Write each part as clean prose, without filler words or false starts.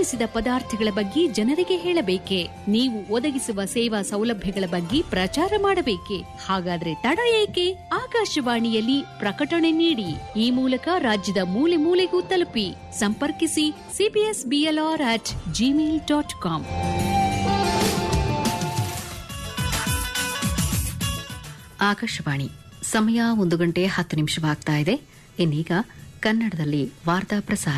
ತಯಾರಿಸಿದ ಪದಾರ್ಥಗಳ ಬಗ್ಗೆ ಜನರಿಗೆ ಹೇಳಬೇಕೆ? ನೀವು ಒದಗಿಸುವ ಸೇವಾ ಸೌಲಭ್ಯಗಳ ಬಗ್ಗೆ ಪ್ರಚಾರ ಮಾಡಬೇಕೆ? ಹಾಗಾದ್ರೆ ತಡ ಏಕೆ? ಆಕಾಶವಾಣಿಯಲ್ಲಿ ಪ್ರಕಟಣೆ ನೀಡಿ. ಈ ಮೂಲಕ ರಾಜ್ಯದ ಮೂಲೆ ಮೂಲೆಗೂ ತಲುಪಿ. ಸಂಪರ್ಕಿಸಿ cpsblr@gmail.com. ಆಕಾಶವಾಣಿ ಸಮಯ 1:10 ಇನ್ನೀಗ ಕನ್ನಡದಲ್ಲಿ ವಾರ್ತಾ ಪ್ರಸಾರ.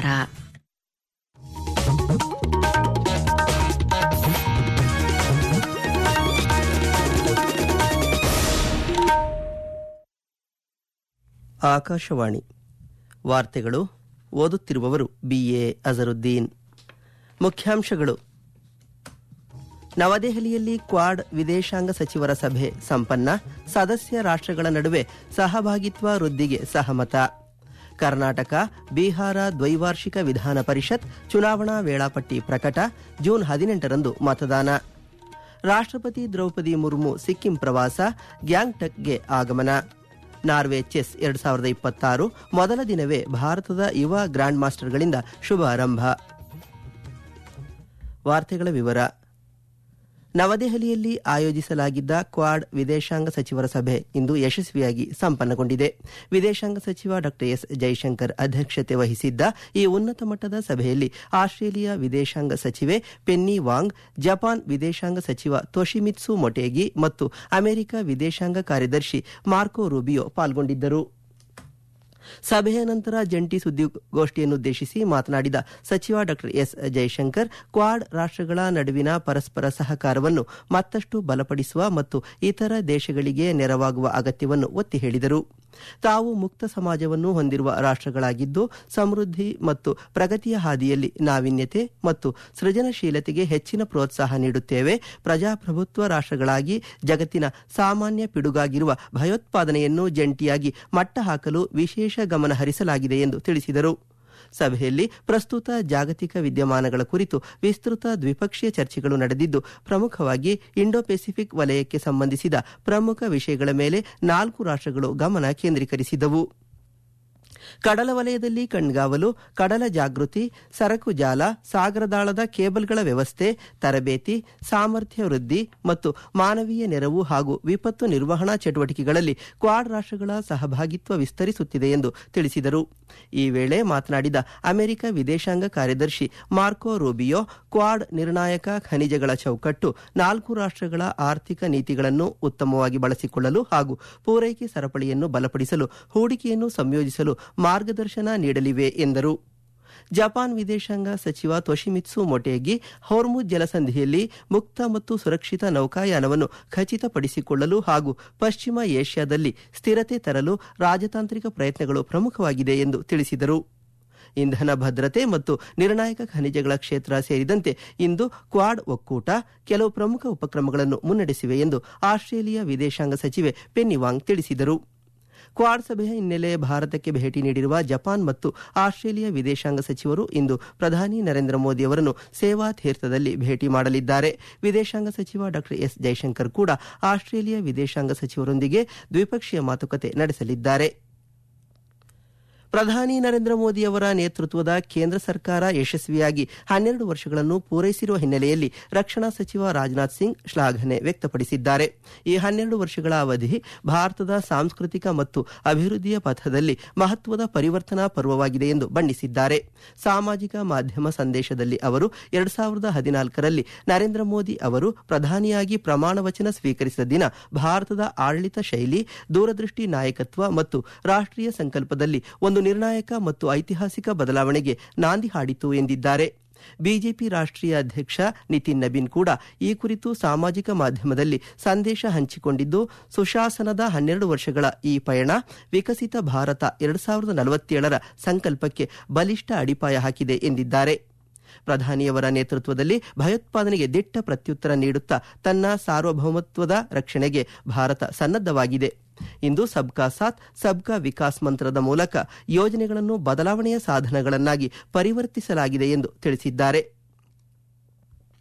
ಆಕಾಶವಾಣಿ ವಾರ್ತೆಗಳು ಓದುತ್ತಿರುವವರು BA ಅಜರುದ್ದೀನ್. ಮುಖ್ಯಾಂಶಗಳು: ನವದೆಹಲಿಯಲ್ಲಿ ಕ್ವಾಡ್ ವಿದೇಶಾಂಗ ಸಚಿವರ ಸಭೆ ಸಂಪನ್ನ, ಸದಸ್ಯ ರಾಷ್ಟ್ರಗಳ ನಡುವೆ ಸಹಭಾಗಿತ್ವ ವೃದ್ಧಿಗೆ ಸಹಮತ. ಕರ್ನಾಟಕ ಬಿಹಾರ ದ್ವೈವಾರ್ಷಿಕ ವಿಧಾನ ಪರಿಷತ್ ಚುನಾವಣಾ ವೇಳಾಪಟ್ಟಿ ಪ್ರಕಟ, ಜೂನ್ 18ರಂದು ಮತದಾನ. ರಾಷ್ಟ್ರಪತಿ ದ್ರೌಪದಿ ಮುರ್ಮು ಸಿಕ್ಕಿಂ ಪ್ರವಾಸ, ಗ್ಯಾಂಗ್ಟಕ್ಗೆ ಆಗಮನ. ನಾರ್ವೆ ಚೆಸ್ 2026 ಮೊದಲ ದಿನವೇ ಭಾರತದ ಯುವ ಗ್ರ್ಯಾಂಡ್ ಮಾಸ್ಟರ್ಗಳಿಂದ ಶುಭಾರಂಭ. ವಾರ್ತೆಗಳ ವಿವರ. ನವದೆಹಲಿಯಲ್ಲಿ ಆಯೋಜಿಸಲಾಗಿದ್ದ ಕ್ವಾಡ್ ವಿದೇಶಾಂಗ ಸಚಿವರ ಸಭೆ ಇಂದು ಯಶಸ್ವಿಯಾಗಿ ಸಂಪನ್ನಗೊಂಡಿದೆ. ವಿದೇಶಾಂಗ ಸಚಿವ ಡಾ ಎಸ್ ಜೈಶಂಕರ್ ಅಧ್ಯಕ್ಷತೆ ವಹಿಸಿದ್ದ ಈ ಉನ್ನತ ಮಟ್ಟದ ಸಭೆಯಲ್ಲಿ ಆಸ್ಟ್ರೇಲಿಯಾ ವಿದೇಶಾಂಗ ಸಚಿವೆ ಪೆನ್ನಿ ವಾಂಗ್, ಜಪಾನ್ ವಿದೇಶಾಂಗ ಸಚಿವ ತೊಶಿಮಿತ್ಸು ಮೊಟೇಗಿ ಮತ್ತು ಅಮೆರಿಕ ವಿದೇಶಾಂಗ ಕಾರ್ಯದರ್ಶಿ ಮಾರ್ಕೊ ರೂಬಿಯೋ ಪಾಲ್ಗೊಂಡಿದ್ದರು. ಸಭೆಯ ನಂತರ ಜಂಟಿ ಸುದ್ದಿಗೋಷ್ಠಿಯನ್ನುದ್ದೇಶಿಸಿ ಮಾತನಾಡಿದ ಸಚಿವ ಡಾ ಎಸ್ ಜೈಶಂಕರ್, ಕ್ವಾಡ್ ರಾಷ್ಟ್ರಗಳ ನಡುವಿನ ಪರಸ್ಪರ ಸಹಕಾರವನ್ನು ಮತ್ತಷ್ಟು ಬಲಪಡಿಸುವ ಮತ್ತು ಇತರ ದೇಶಗಳಿಗೆ ನೆರವಾಗುವ ಅಗತ್ಯವನ್ನು ಒತ್ತಿ ಹೇಳಿದರು. ತಾವು ಮುಕ್ತ ಸಮಾಜವನ್ನು ಹೊಂದಿರುವ ರಾಷ್ಟ್ರಗಳಾಗಿದ್ದು, ಸಮೃದ್ಧಿ ಮತ್ತು ಪ್ರಗತಿಯ ಹಾದಿಯಲ್ಲಿ ನಾವೀನ್ಯತೆ ಮತ್ತು ಸೃಜನಶೀಲತೆಗೆ ಹೆಚ್ಚಿನ ಪ್ರೋತ್ಸಾಹ ನೀಡುತ್ತೇವೆ. ಪ್ರಜಾಪ್ರಭುತ್ವ ರಾಷ್ಟ್ರಗಳಾಗಿ ಜಗತ್ತಿನ ಸಾಮಾನ್ಯ ಪಿಡುಗಾಗಿರುವ ಭಯೋತ್ಪಾದನೆಯನ್ನು ಜಂಟಿಯಾಗಿ ಮಟ್ಟ ಹಾಕಲು ವಿಶೇಷ ಗಮನ ಹರಿಸಲಾಗಿದೆ ಎಂದು ತಿಳಿಸಿದರು. ಸಭೆಯಲ್ಲಿ ಪ್ರಸ್ತುತ ಜಾಗತಿಕ ವಿದ್ಯಮಾನಗಳ ಕುರಿತು ವಿಸ್ತೃತ ದ್ವಿಪಕ್ಷೀಯ ಚರ್ಚೆಗಳು ನಡೆದಿದ್ದು, ಪ್ರಮುಖವಾಗಿ ಇಂಡೋ ಪೆಸಿಫಿಕ್ ವಲಯಕ್ಕೆ ಸಂಬಂಧಿಸಿದ ಪ್ರಮುಖ ವಿಷಯಗಳ ಮೇಲೆ 4 ರಾಷ್ಟ್ರಗಳು ಗಮನ ಕೇಂದ್ರೀಕರಿಸಿದವು. ಕಡಲ ವಲಯದಲ್ಲಿ ಕಣ್ಗಾವಲು, ಕಡಲ ಜಾಗೃತಿ, ಸರಕು ಜಾಲ, ಸಾಗರದಾಳದ ಕೇಬಲ್ಗಳ ವ್ಯವಸ್ಥೆ, ತರಬೇತಿ, ಸಾಮರ್ಥ್ಯ ವೃದ್ಧಿ ಮತ್ತು ಮಾನವೀಯ ನೆರವು ಹಾಗೂ ವಿಪತ್ತು ನಿರ್ವಹಣಾ ಚಟುವಟಿಕೆಗಳಲ್ಲಿ ಕ್ವಾಡ್ ರಾಷ್ಟ್ರಗಳ ಸಹಭಾಗಿತ್ವ ವಿಸ್ತರಿಸುತ್ತಿದೆ ಎಂದು ತಿಳಿಸಿದರು. ಈ ವೇಳೆ ಮಾತನಾಡಿದ ಅಮೆರಿಕ ವಿದೇಶಾಂಗ ಕಾರ್ಯದರ್ಶಿ ಮಾರ್ಕೊ ರೂಬಿಯೋ, ಕ್ವಾಡ್ ನಿರ್ಣಾಯಕ ಖನಿಜಗಳ ಚೌಕಟ್ಟು 4 ರಾಷ್ಟ್ರಗಳ ಆರ್ಥಿಕ ನೀತಿಗಳನ್ನು ಉತ್ತಮವಾಗಿ ಬಳಸಿಕೊಳ್ಳಲು ಹಾಗೂ ಪೂರೈಕೆ ಸರಪಳಿಯನ್ನು ಬಲಪಡಿಸಲು, ಹೂಡಿಕೆಯನ್ನು ಸಂಯೋಜಿಸಲು ಮಾರ್ಗದರ್ಶನ ನೀಡಲಿವೆ ಎಂದರು. ಜಪಾನ್ ವಿದೇಶಾಂಗ ಸಚಿವ ತೊಶಿಮಿತ್ಸು ಮೊಟೇಗಿ, ಹೊರ್ಮುಜ್ ಜಲಸಂಧಿಯಲ್ಲಿ ಮುಕ್ತ ಮತ್ತು ಸುರಕ್ಷಿತ ನೌಕಾಯಾನವನ್ನು ಖಚಿತಪಡಿಸಿಕೊಳ್ಳಲು ಹಾಗೂ ಪಶ್ಚಿಮ ಏಷ್ಯಾದಲ್ಲಿ ಸ್ಥಿರತೆ ತರಲು ರಾಜತಾಂತ್ರಿಕ ಪ್ರಯತ್ನಗಳು ಪ್ರಮುಖವಾಗಿದೆ ಎಂದು ತಿಳಿಸಿದರು. ಇಂಧನ ಭದ್ರತೆ ಮತ್ತು ನಿರ್ಣಾಯಕ ಖನಿಜಗಳ ಕ್ಷೇತ್ರ ಸೇರಿದಂತೆ ಇಂದು ಕ್ವಾಡ್ ಒಕ್ಕೂಟ ಕೆಲವು ಪ್ರಮುಖ ಉಪಕ್ರಮಗಳನ್ನು ಮುನ್ನಡೆಸಿವೆ ಎಂದು ಆಸ್ಟ್ರೇಲಿಯಾ ವಿದೇಶಾಂಗ ಸಚಿವೆ ಪೆನ್ನಿ ವಾಂಗ್ ತಿಳಿಸಿದರು. ಕ್ವಾಡ್ ಸಭೆಯ ಹಿನ್ನೆಲೆ ಭಾರತಕ್ಕೆ ಭೇಟಿ ನೀಡಿರುವ ಜಪಾನ್ ಮತ್ತು ಆಸ್ಟ್ರೇಲಿಯಾ ವಿದೇಶಾಂಗ ಸಚಿವರು ಇಂದು ಪ್ರಧಾನಿ ನರೇಂದ್ರ ಮೋದಿ ಅವರನ್ನು ಸೇವಾ ತೀರ್ಥದಲ್ಲಿ ಭೇಟಿ ಮಾಡಲಿದ್ದಾರೆ. ವಿದೇಶಾಂಗ ಸಚಿವ ಡಾ ಎಸ್ ಜೈಶಂಕರ್ ಕೂಡ ಆಸ್ಟ್ರೇಲಿಯಾ ವಿದೇಶಾಂಗ ಸಚಿವರೊಂದಿಗೆ ದ್ವಿಪಕ್ಷೀಯ ಮಾತುಕತೆ ನಡೆಸಲಿದ್ದಾರೆ. ಪ್ರಧಾನಿ ನರೇಂದ್ರ ಮೋದಿ ಅವರ ನೇತೃತ್ವದ ಕೇಂದ್ರ ಸರ್ಕಾರ ಯಶಸ್ವಿಯಾಗಿ 12 ವರ್ಷಗಳನ್ನು ಪೂರೈಸಿರುವ ಹಿನ್ನೆಲೆಯಲ್ಲಿ ರಕ್ಷಣಾ ಸಚಿವ ರಾಜನಾಥ್ ಸಿಂಗ್ ಶ್ಲಾಘನೆ ವ್ಯಕ್ತಪಡಿಸಿದ್ದಾರೆ. ಈ 12 ವರ್ಷಗಳ ಅವಧಿ ಭಾರತದ ಸಾಂಸ್ಕೃತಿಕ ಮತ್ತು ಅಭಿವೃದ್ಧಿಯ ಪಥದಲ್ಲಿ ಮಹತ್ವದ ಪರಿವರ್ತನಾ ಪರ್ವವಾಗಿದೆ ಎಂದು ಬಣ್ಣಿಸಿದ್ದಾರೆ. ಸಾಮಾಜಿಕ ಮಾಧ್ಯಮ ಸಂದೇಶದಲ್ಲಿ ಅವರು 2014ರಲ್ಲಿ ನರೇಂದ್ರ ಮೋದಿ ಅವರು ಪ್ರಧಾನಿಯಾಗಿ ಪ್ರಮಾಣ ವಚನ ಸ್ವೀಕರಿಸಿದ ದಿನ ಭಾರತದ ಆಡಳಿತ ಶೈಲಿ, ದೂರದೃಷ್ಟಿ ನಾಯಕತ್ವ ಮತ್ತು ರಾಷ್ಟ್ರೀಯ ಸಂಕಲ್ಪದಲ್ಲಿ ಒಂದು ನಿರ್ಣಾಯಕ ಮತ್ತು ಐತಿಹಾಸಿಕ ಬದಲಾವಣೆಗೆ ನಾಂದಿ ಹಾಡಿತು ಎಂದಿದ್ದಾರೆ. ಬಿಜೆಪಿ ರಾಷ್ಟ್ರೀಯ ಅಧ್ಯಕ್ಷ ನಿತಿನ್ ನಬೀನ್ ಕೂಡ ಈ ಕುರಿತು ಸಾಮಾಜಿಕ ಮಾಧ್ಯಮದಲ್ಲಿ ಸಂದೇಶ ಹಂಚಿಕೊಂಡಿದ್ದು, ಸುಶಾಸನದ 12 ವರ್ಷಗಳ ಈ ಪಯಣ ವಿಕಸಿತ ಭಾರತ 2047ರ ಸಂಕಲ್ಪಕ್ಕೆ ಬಲಿಷ್ಠ ಅಡಿಪಾಯ ಹಾಕಿದೆ ಎಂದಿದ್ದಾರೆ. ಪ್ರಧಾನಿಯವರ ನೇತೃತ್ವದಲ್ಲಿ ಭಯೋತ್ಪಾದನೆಗೆ ದಿಟ್ಟ ಪ್ರತ್ಯುತ್ತರ ನೀಡುತ್ತಾ ತನ್ನ ಸಾರ್ವಭೌಮತ್ವದ ರಕ್ಷಣೆಗೆ ಭಾರತ ಸನ್ನದ್ಧವಾಗಿದೆ. ಇಂದು ಸಬ್ಕಾ ಸಾಥ್ ಸಬ್ಕಾ ವಿಕಾಸ್ ಮಂತ್ರದ ಮೂಲಕ ಯೋಜನೆಗಳನ್ನು ಬದಲಾವಣೆಯ ಸಾಧನಗಳನ್ನಾಗಿ ಪರಿವರ್ತಿಸಲಾಗಿದೆ ಎಂದು ತಿಳಿಸಿದ್ದಾರೆ.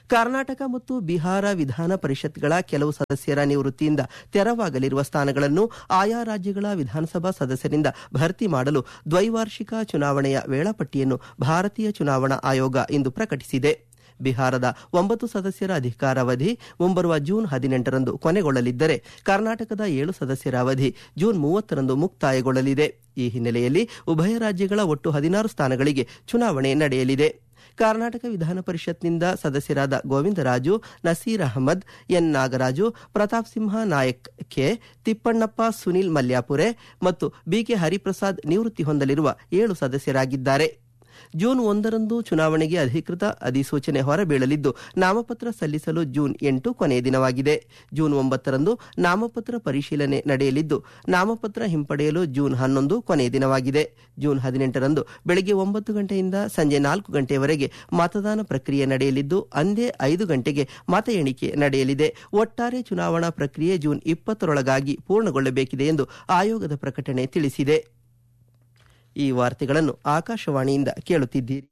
ಕರ್ನಾಟಕ ಮತ್ತು ಬಿಹಾರ ವಿಧಾನ ಪರಿಷತ್ಗಳ ಕೆಲವು ಸದಸ್ಯರ ನಿವೃತ್ತಿಯಿಂದ ತೆರವಾಗಲಿರುವ ಸ್ಥಾನಗಳನ್ನು ಆಯಾ ರಾಜ್ಯಗಳ ವಿಧಾನಸಭಾ ಸದಸ್ಯರಿಂದ ಭರ್ತಿ ಮಾಡಲು ದ್ವೈವಾರ್ಷಿಕ ಚುನಾವಣೆಯ ವೇಳಾಪಟ್ಟಿಯನ್ನು ಭಾರತೀಯ ಚುನಾವಣಾ ಆಯೋಗ ಇಂದು ಪ್ರಕಟಿಸಿದೆ. ಬಿಹಾರದ 9 ಸದಸ್ಯರ ಅಧಿಕಾರಾವಧಿ ಮುಂಬರುವ ಜೂನ್ 18ರಂದು ಕೊನೆಗೊಳ್ಳಲಿದ್ದರೆ ಕರ್ನಾಟಕದ 7 ಸದಸ್ಯರ ಅವಧಿ ಜೂನ್ 30ರಂದು ಮುಕ್ತಾಯಗೊಳ್ಳಲಿದೆ. ಈ ಹಿನ್ನೆಲೆಯಲ್ಲಿ ಉಭಯ ರಾಜ್ಯಗಳ ಒಟ್ಟು 16 ಸ್ಥಾನಗಳಿಗೆ ಚುನಾವಣೆ ನಡೆಯಲಿದೆ. ಕರ್ನಾಟಕ ವಿಧಾನ ಪರಿಷತ್ನಿಂದ ಸದಸ್ಯರಾದ ಗೋವಿಂದರಾಜು, ನಸೀರ್ ಅಹಮದ್, ಎನ್ ನಾಗರಾಜು, ಪ್ರತಾಪ್ ಸಿಂಹ ನಾಯಕ್ ಕೆ, ತಿಪ್ಪಣ್ಣಪ್ಪ, ಸುನಿಲ್ ಮಲ್ಯಾಪುರೆ ಮತ್ತು ಬಿಕೆ ಹರಿಪ್ರಸಾದ್ ನಿವೃತ್ತಿ ಹೊಂದಲಿರುವ 7 ಸದಸ್ಯರಾಗಿದ್ದಾರೆ. ಜೂನ್ 1ರಂದು ಚುನಾವಣೆಗೆ ಅಧಿಕೃತ ಅಧಿಸೂಚನೆ ಹೊರಬೀಳಲಿದ್ದು ನಾಮಪತ್ರ ಸಲ್ಲಿಸಲು ಜೂನ್ 8 ಕೊನೆಯ ದಿನವಾಗಿದೆ. ಜೂನ್ 9ರಂದು ನಾಮಪತ್ರ ಪರಿಶೀಲನೆ ನಡೆಯಲಿದ್ದು ನಾಮಪತ್ರ ಹಿಂಪಡೆಯಲು ಜೂನ್ 11 ಕೊನೆಯ ದಿನವಾಗಿದೆ. ಜೂನ್ 18ರಂದು ಬೆಳಗ್ಗೆ 9 ಗಂಟೆಯಿಂದ ಸಂಜೆ 4 ಗಂಟೆಯವರೆಗೆ ಮತದಾನ ಪ್ರಕ್ರಿಯೆ ನಡೆಯಲಿದ್ದು ಅಂದೇ 5 ಗಂಟೆಗೆ ಮತ ಎಣಿಕೆ ನಡೆಯಲಿದೆ. ಒಟ್ಟಾರೆ ಚುನಾವಣಾ ಪ್ರಕ್ರಿಯೆ ಜೂನ್ 20ರೊಳಗಾಗಿ ಪೂರ್ಣಗೊಳ್ಳಬೇಕಿದೆ ಎಂದು ಆಯೋಗದ ಪ್ರಕಟಣೆ ತಿಳಿಸಿದೆ. ಈ ವಾರ್ತೆಗಳನ್ನು ಆಕಾಶವಾಣಿಯಿಂದ ಕೇಳುತ್ತಿದ್ದೀರಿ.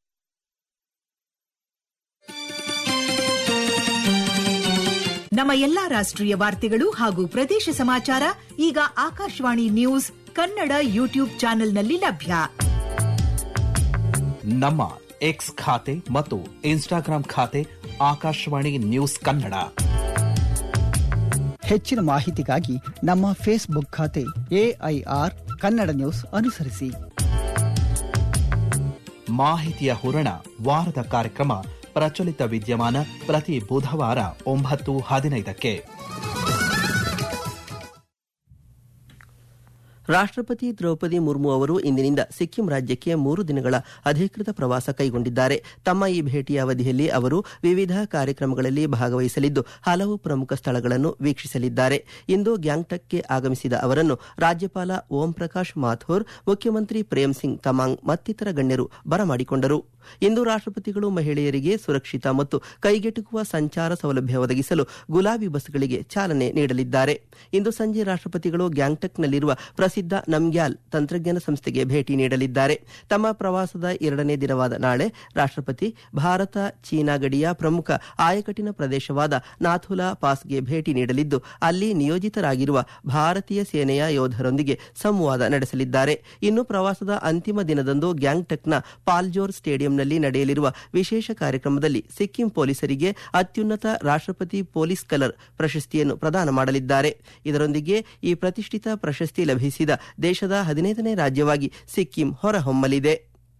ನಮ್ಮ ಎಲ್ಲಾ ರಾಷ್ಟ್ರೀಯ ವಾರ್ತೆಗಳು ಹಾಗೂ ಪ್ರದೇಶ ಸಮಾಚಾರ ಈಗ ಆಕಾಶವಾಣಿ ನ್ಯೂಸ್ ಕನ್ನಡ ಯೂಟ್ಯೂಬ್ ಚಾನೆಲ್ನಲ್ಲಿ ಲಭ್ಯ. ನಮ್ಮ ಎಕ್ಸ್ ಖಾತೆ ಮತ್ತು ಇನ್ಸ್ಟಾಗ್ರಾಂ ಖಾತೆ ಆಕಾಶವಾಣಿ ನ್ಯೂಸ್ ಕನ್ನಡ. ಹೆಚ್ಚಿನ ಮಾಹಿತಿಗಾಗಿ ನಮ್ಮ ಫೇಸ್ಬುಕ್ ಖಾತೆ AIR ಕನ್ನಡ ನ್ಯೂಸ್ ಅನುಸರಿಸಿ. ಮಾಹಿತಿಯ ಹೂರಣ ವಾರದ ಕಾರ್ಯಕ್ರಮ ಪ್ರಚಲಿತ ವಿದ್ಯಮಾನ ಪ್ರತಿ ಬುಧವಾರ 9:15ಕ್ಕೆ. ರಾಷ್ಟ್ರಪತಿ ದ್ರೌಪದಿ ಮುರ್ಮು ಅವರು ಇಂದಿನಿಂದ ಸಿಕ್ಕಿಂ ರಾಜ್ಯಕ್ಕೆ 3 ದಿನಗಳ ಅಧಿಕೃತ ಪ್ರವಾಸ ಕೈಗೊಂಡಿದ್ದಾರೆ. ತಮ್ಮ ಈ ಭೇಟಿಯ ಅವಧಿಯಲ್ಲಿ ಅವರು ವಿವಿಧ ಕಾರ್ಯಕ್ರಮಗಳಲ್ಲಿ ಭಾಗವಹಿಸಲಿದ್ದು ಹಲವು ಪ್ರಮುಖ ಸ್ಥಳಗಳನ್ನು ವೀಕ್ಷಿಸಲಿದ್ದಾರೆ. ಇಂದು ಗ್ಯಾಂಗ್ಟಕ್ಗೆ ಆಗಮಿಸಿದ ಅವರನ್ನು ರಾಜ್ಯಪಾಲ ಓಂ ಪ್ರಕಾಶ್ ಮಾಥುರ್, ಮುಖ್ಯಮಂತ್ರಿ ಪ್ರೇಮ್ ಸಿಂಗ್ ತಮಾಂಗ್ ಮತ್ತಿತರ ಗಣ್ಯರು ಬರಮಾಡಿಕೊಂಡರು. ಇಂದು ರಾಷ್ಟ್ರಪತಿಗಳು ಮಹಿಳೆಯರಿಗೆ ಸುರಕ್ಷಿತ ಮತ್ತು ಕೈಗೆಟುಕುವ ಸಂಚಾರ ಸೌಲಭ್ಯ ಒದಗಿಸಲು ಗುಲಾಬಿ ಬಸ್ಗಳಿಗೆ ಚಾಲನೆ ನೀಡಲಿದ್ದಾರೆ. ಇಂದು ಸಂಜೆ ರಾಷ್ಟ್ರಪತಿಗಳು ಗ್ಯಾಂಗ್ಟಕ್ನಲ್ಲಿರುವ ಪ್ರಸಿದ್ಧ ನಮ್ಗ್ಯಾಲ್ ತಂತ್ರಜ್ಞಾನ ಸಂಸ್ಥೆಗೆ ಭೇಟಿ ನೀಡಲಿದ್ದಾರೆ. ತಮ್ಮ ಪ್ರವಾಸದ 2ನೇ ದಿನವಾದ ನಾಳೆ ರಾಷ್ಟ್ರಪತಿ ಭಾರತ ಚೀನಾ ಗಡಿಯ ಪ್ರಮುಖ ಆಯಕಟ್ಟಿನ ಪ್ರದೇಶವಾದ ನಾಥುಲಾ ಪಾಸ್ಗೆ ಭೇಟಿ ನೀಡಲಿದ್ದು ಅಲ್ಲಿ ನಿಯೋಜಿತರಾಗಿರುವ ಭಾರತೀಯ ಸೇನೆಯ ಯೋಧರೊಂದಿಗೆ ಸಂವಾದ ನಡೆಸಲಿದ್ದಾರೆ. ಇನ್ನು ಪ್ರವಾಸದ ಅಂತಿಮ ದಿನದಂದು ಗ್ಯಾಂಗ್ಟಕ್ನ ಪಾಲ್ಜೋರ್ ಸ್ಟೇಡಿಯಂನಲ್ಲಿ ನಡೆಯಲಿರುವ ವಿಶೇಷ ಕಾರ್ಯಕ್ರಮದಲ್ಲಿ ಸಿಕ್ಕಿಂ ಪೊಲೀಸರಿಗೆ ಅತ್ಯುನ್ನತ ರಾಷ್ಟ್ರಪತಿ ಪೊಲೀಸ್ ಕಲರ್ ಪ್ರಶಸ್ತಿಯನ್ನು ಪ್ರದಾನ ಮಾಡಲಿದ್ದಾರೆ. ಇದರೊಂದಿಗೆ ಈ ಪ್ರತಿಷ್ಠಿತ ಪ್ರಶಸ್ತಿ ಲಭಿಸಿದ ದೇಶದ 15ನೇ ರಾಜ್ಯವಾಗಿ ಸಿಕ್ಕಿಂ ಹೊರಹೊಮ್ಮಲಿದೆ.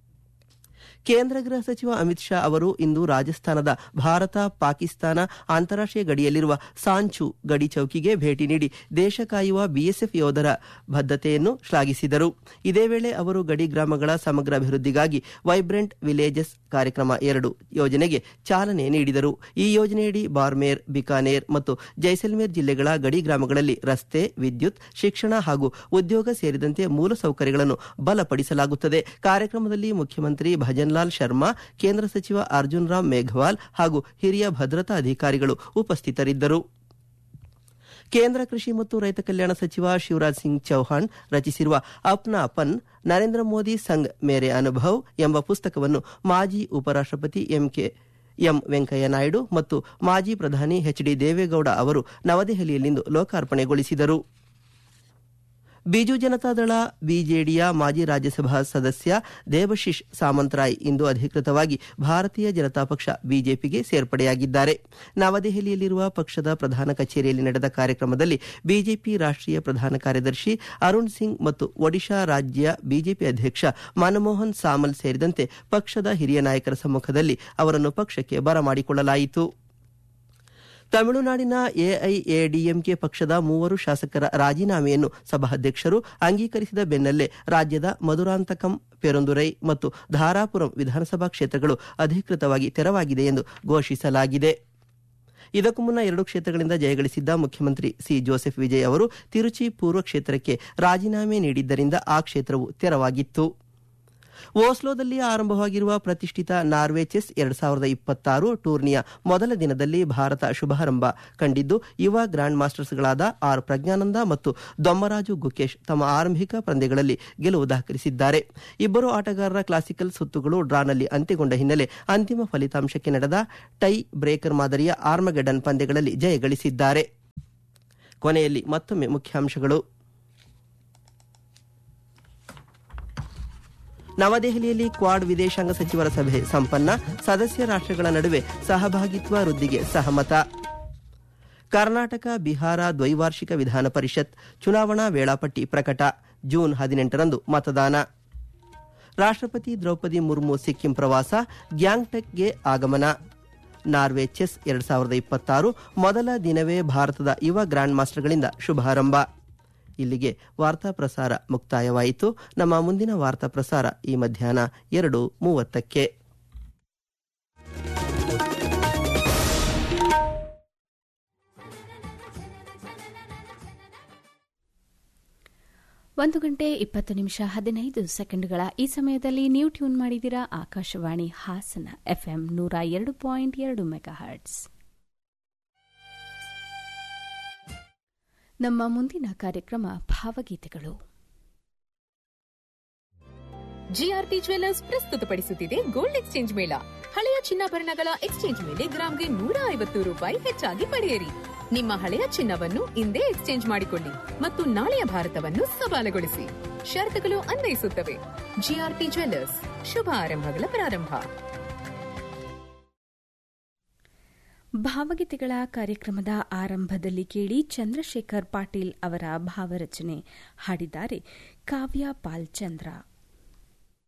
ಕೇಂದ್ರ ಗೃಹ ಸಚಿವ ಅಮಿತ್ ಶಾ ಅವರು ಇಂದು ರಾಜಸ್ಥಾನದ ಭಾರತ ಪಾಕಿಸ್ತಾನ ಅಂತಾರಾಷ್ಟೀಯ ಗಡಿಯಲ್ಲಿರುವ ಸಾಂಚು ಗಡಿ ಚೌಕಿಗೆ ಭೇಟಿ ನೀಡಿ ದೇಶ ಕಾಯುವ ಬಿಎಸ್ಎಫ್ ಯೋಧರ ಬದ್ಧತೆಯನ್ನು ಶ್ಲಾಘಿಸಿದರು. ಇದೇ ವೇಳೆ ಅವರು ಗಡಿ ಗ್ರಾಮಗಳ ಸಮಗ್ರ ಅಭಿವೃದ್ಧಿಗಾಗಿ ವೈಬ್ರೆಂಟ್ ವಿಲೇಜಸ್ ಕಾರ್ಯಕ್ರಮ 2 ಯೋಜನೆಗೆ ಚಾಲನೆ ನೀಡಿದರು. ಈ ಯೋಜನೆಯಡಿ ಬಾರ್ಮೇರ್, ಬಿಕಾನೇರ್ ಮತ್ತು ಜೈಸಲ್ಮೇರ್ ಜಿಲ್ಲೆಗಳ ಗಡಿ ಗ್ರಾಮಗಳಲ್ಲಿ ರಸ್ತೆ, ವಿದ್ಯುತ್, ಶಿಕ್ಷಣ ಹಾಗೂ ಉದ್ಯೋಗ ಸೇರಿದಂತೆ ಮೂಲಸೌಕರ್ಯಗಳನ್ನು ಬಲಪಡಿಸಲಾಗುತ್ತದೆ. ಕಾರ್ಯಕ್ರಮದಲ್ಲಿ ಮುಖ್ಯಮಂತ್ರಿ ಭಜನ್ ಲಾಲ್ ಶರ್ಮಾ, ಕೇಂದ್ರ ಸಚಿವ ಅರ್ಜುನ್ ರಾಮ್ ಮೇಘವಾಲ್ ಹಾಗೂ ಹಿರಿಯ ಭದ್ರತಾ ಅಧಿಕಾರಿಗಳು ಉಪಸ್ಥಿತರಿದ್ದರು. ಕೇಂದ್ರ ಕೃಷಿ ಮತ್ತು ರೈತ ಕಲ್ಯಾಣ ಸಚಿವ ಶಿವರಾಜ್ ಸಿಂಗ್ ಚೌಹಾಣ್ ರಚಿಸಿರುವ ಅಪ್ನಾ ಪನ್ ನರೇಂದ್ರ ಮೋದಿ ಸಂಗ್ ಮೇರೆ ಅನುಭವ್ ಎಂಬ ಪುಸ್ತಕವನ್ನು ಮಾಜಿ ಉಪರಾಷ್ಟ್ರಪತಿ ಎಂ ವೆಂಕಯ್ಯ ನಾಯ್ಡು ಮತ್ತು ಮಾಜಿ ಪ್ರಧಾನಿ ಎಚ್.ಡಿ. ದೇವೇಗೌಡ ಅವರು ನವದೆಹಲಿಯಲ್ಲಿಂದು ಲೋಕಾರ್ಪಣೆಗೊಳಿಸಿದರು. ಬಿಜು ಜನತಾದಳ ಬಿಜೆಡಿಯ ಮಾಜಿ ರಾಜ್ಯಸಭಾ ಸದಸ್ಯ ದೇಬಶಿಶ್ ಸಾಮಂತರಾಯ್ ಇಂದು ಅಧಿಕೃತವಾಗಿ ಭಾರತೀಯ ಜನತಾ ಪಕ್ಷ ಬಿಜೆಪಿಗೆ ಸೇರ್ಪಡೆಯಾಗಿದ್ದಾರೆ. ನವದೆಹಲಿಯಲ್ಲಿರುವ ಪಕ್ಷದ ಪ್ರಧಾನ ಕಚೇರಿಯಲ್ಲಿ ನಡೆದ ಕಾರ್ಯಕ್ರಮದಲ್ಲಿ ಬಿಜೆಪಿ ರಾಷ್ಟ್ರೀಯ ಪ್ರಧಾನ ಕಾರ್ಯದರ್ಶಿ ಅರುಣ್ ಸಿಂಗ್ ಮತ್ತು ಒಡಿಶಾ ರಾಜ್ಯ ಬಿಜೆಪಿ ಅಧ್ಯಕ್ಷ ಮನಮೋಹನ್ ಸಾಮಲ್ ಸೇರಿದಂತೆ ಪಕ್ಷದ ಹಿರಿಯ ನಾಯಕರ ಸಮ್ಮುಖದಲ್ಲಿ ಅವರನ್ನು ಪಕ್ಷಕ್ಕೆ ಬರಮಾಡಿಕೊಳ್ಳಲಾಯಿತು. ತಮಿಳುನಾಡಿನ ಎಐಎಡಿಎಂಕೆ ಪಕ್ಷದ 3 ಶಾಸಕರ ರಾಜೀನಾಮೆಯನ್ನು ಸಭಾಧ್ಯಕ್ಷರು ಅಂಗೀಕರಿಸಿದ ಬೆನ್ನಲ್ಲೇ ರಾಜ್ಯದ ಮಧುರಾಂತಕಂ, ಪೆರುಂದುರೈ ಮತ್ತು ಧಾರಾಪುರಂ ವಿಧಾನಸಭಾ ಕ್ಷೇತ್ರಗಳು ಅಧಿಕೃತವಾಗಿ ತೆರವಾಗಿದೆ ಎಂದು ಘೋಷಿಸಲಾಗಿದೆ. ಇದಕ್ಕೂ ಮುನ್ನ 2 ಕ್ಷೇತ್ರಗಳಿಂದ ಜಯಗಳಿಸಿದ್ದ ಮುಖ್ಯಮಂತ್ರಿ ಸಿ ಜೋಸೆಫ್ ವಿಜಯ್ ಅವರು ತಿರುಚಿ ಪೂರ್ವ ಕ್ಷೇತ್ರಕ್ಕೆ ರಾಜೀನಾಮೆ ನೀಡಿದ್ದರಿಂದ ಆ ಕ್ಷೇತ್ರವು ತೆರವಾಗಿತ್ತು. ಓಸ್ಲೋದಲ್ಲಿ ಆರಂಭವಾಗಿರುವ ಪ್ರತಿಷ್ಠಿತ ನಾರ್ವೆ ಚೆಸ್ 2026 ಟೂರ್ನಿಯ ಮೊದಲ ದಿನದಲ್ಲಿ ಭಾರತ ಶುಭಾರಂಭ ಕಂಡಿದ್ದು ಯುವ ಗ್ರ್ಯಾಂಡ್ ಮಾಸ್ಟರ್ಸ್ಗಳಾದ ಆರ್ ಪ್ರಜ್ಞಾನಂದ ಮತ್ತು ದೊಮ್ಮರಾಜು ಗುಕೇಶ್ ತಮ್ಮ ಆರಂಭಿಕ ಪಂದ್ಯಗಳಲ್ಲಿ ಗೆಲುವು ದಾಖಲಿಸಿದ್ದಾರೆ. ಇಬ್ಬರು ಆಟಗಾರರ ಕ್ಲಾಸಿಕಲ್ ಸುತ್ತುಗಳು ಡ್ರಾನಲ್ಲಿ ಅಂತ್ಯಗೊಂಡ ಹಿನ್ನೆಲೆ ಅಂತಿಮ ಫಲಿತಾಂಶಕ್ಕೆ ನಡೆದ ಟೈ ಬ್ರೇಕರ್ ಮಾದರಿಯ ಆರ್ಮಗೆಡನ್ ಪಂದ್ಯಗಳಲ್ಲಿ ಜಯಗಳಿಸಿದ್ದಾರೆ. ಕೊನೆಯಲ್ಲಿ ಮತ್ತೊಮ್ಮೆ ಮುಖ್ಯಾಂಶಗಳು. ನವದೆಹಲಿಯಲ್ಲಿ ಕ್ವಾಡ್ ವಿದೇಶಾಂಗ ಸಚಿವರ ಸಭೆ ಸಂಪನ್ನ, ಸದಸ್ಯ ರಾಷ್ಟ್ರಗಳ ನಡುವೆ ಸಹಭಾಗಿತ್ವ ವೃದ್ಧಿಗೆ ಸಹಮತ. ಕರ್ನಾಟಕ ಬಿಹಾರ ದ್ವೈವಾರ್ಷಿಕ ವಿಧಾನ ಪರಿಷತ್ ಚುನಾವಣಾ ವೇಳಾಪಟ್ಟಿ ಪ್ರಕಟ, ಜೂನ್ 18ರಂದು ಮತದಾನ. ರಾಷ್ಟ್ರಪತಿ ದ್ರೌಪದಿ ಮುರ್ಮು ಸಿಕ್ಕಿಂ ಪ್ರವಾಸ, ಗ್ಯಾಂಗ್ಟಕ್ಗೆ ಆಗಮನ. ನಾರ್ವೆ ಚೆಸ್ 2026 ಮೊದಲ ದಿನವೇ ಭಾರತದ ಯುವ ಗ್ರ್ಯಾಂಡ್ ಮಾಸ್ಟರ್ಗಳಿಂದ ಶುಭಾರಂಭ. ಇಲ್ಲಿಗೆ ವಾರ್ತಾ ಪ್ರಸಾರ ಮುಕ್ತಾಯವಾಯಿತು. ನಮ್ಮ ಮುಂದಿನ ವಾರ್ತಾ ಪ್ರಸಾರ ಈ ಮಧ್ಯಾಹ್ನ 2:30ಕ್ಕೆ. ಒಂದು ಗಂಟೆ 20 ನಿಮಿಷ 15 ಸೆಕೆಂಡ್ಗಳ ಈ ಸಮಯದಲ್ಲಿ ನೀವು tune ಮಾಡಿದಿರಾ Akashvani Hassan FM 102.2 megahertz. ನಮ್ಮ ಮುಂದಿನ ಕಾರ್ಯಕ್ರಮ ಭಾವಗೀತೆಗಳು. ಜಿಆರ್ಟಿ ಜ್ಯುವೆಲ್ಲರ್ಸ್ ಪ್ರಸ್ತುತಪಡಿಸುತ್ತಿದೆ ಗೋಲ್ಡ್ ಎಕ್ಸ್ಚೇಂಜ್ ಮೇಳ. ಹಳೆಯ ಚಿನ್ನಾಭರಣಗಳ ಎಕ್ಸ್ಚೇಂಜ್ ಮೇಲೆ ಗ್ರಾಂಗೆ ₹150 ಹೆಚ್ಚಾಗಿ ಪಡೆಯಿರಿ. ನಿಮ್ಮ ಹಳೆಯ ಚಿನ್ನವನ್ನು ಇಂದೇ ಎಕ್ಸ್ಚೇಂಜ್ ಮಾಡಿಕೊಳ್ಳಿ ಮತ್ತು ನಾಳೆಯ ಭಾರತವನ್ನು ಸವಾಲುಗೊಳಿಸಿ. ಷರತ್ತುಗಳು ಅನ್ವಯಿಸುತ್ತವೆ. ಜಿಆರ್ಟಿ ಜ್ಯುವೆಲ್ಲರ್ಸ್, ಶುಭ ಆರಂಭಗಳ ಪ್ರಾರಂಭ. ಭಾವಗೀತೆಗಳ ಕಾರ್ಯಕ್ರಮದ ಆರಂಭದಲ್ಲಿ ಕೇಳಿ ಚಂದ್ರಶೇಖರ್ ಪಾಟೀಲ್ ಅವರ ಭಾವರಚನೆ. ಹಾಡಿದ್ದಾರೆ ಕಾವ್ಯ ಪಾಲ್ಚಂದ್ರ.